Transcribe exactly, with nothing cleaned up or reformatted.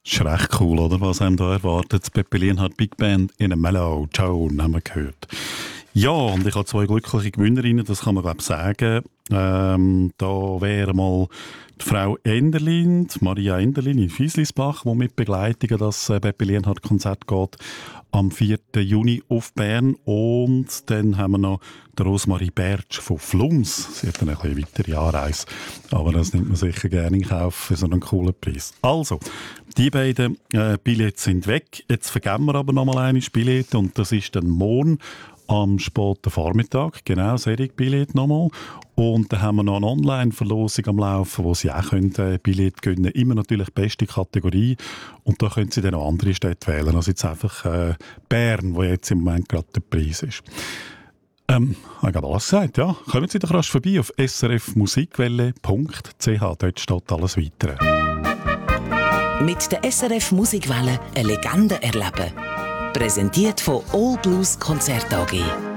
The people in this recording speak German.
Ist recht cool, oder? Was einem da erwartet. Das Peppi Lienhardt Big Band in einem Mellow Tone haben wir gehört. Ja, und ich habe zwei glückliche Gewinnerinnen, das kann man glaube ich sagen. Ähm, da wäre mal die Frau Enderlin, die Maria Enderlin in Fieslisbach, die mit Begleitung an das äh, Peppi Lienhardt Konzert geht, am vierten Juni auf Bern. Und dann haben wir noch die Rosmarie Bertsch von Flums. Sie hat dann ein bisschen weitere Anreise, aber das nimmt man sicher gerne in Kauf für so einen coolen Preis. Also, die beiden äh, Billette sind weg. Jetzt vergeben wir aber noch mal eine Billette und das ist dann morgen am späten Vormittag, genau, solche Billette nochmal. Und dann haben wir noch eine Online-Verlosung am Laufen, wo Sie auch können, äh, Billette gewinnen können. Immer natürlich beste Kategorie. Und da können Sie dann noch andere Städte wählen. Also jetzt einfach äh, Bern, wo jetzt im Moment gerade der Preis ist. Ähm, ich habe alles gesagt, ja. Kommen Sie doch rasch vorbei auf s r f musikwelle punkt c h. Dort steht alles Weitere. Mit der S R F Musikwelle eine Legende erleben. Präsentiert von All Blues Konzert A G.